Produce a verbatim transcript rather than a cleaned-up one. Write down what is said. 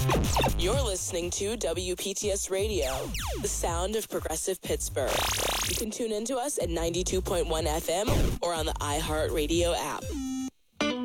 You're listening to W P T S Radio, the sound of progressive Pittsburgh. You can tune into us at ninety-two point one F M or on the iHeartRadio app.